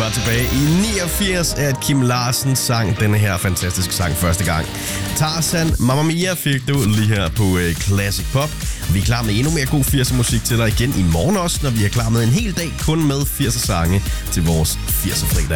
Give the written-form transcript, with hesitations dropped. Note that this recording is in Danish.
var tilbage i 89, at Kim Larsen sang denne her fantastiske sang første gang. Tarzan, Mamma Mia fik du lige her på Classic Pop. Vi er klar med endnu mere god 80'er musik til dig igen i morgen også, når vi er klar med en hel dag kun med 80'er sange til vores 80'er fredag.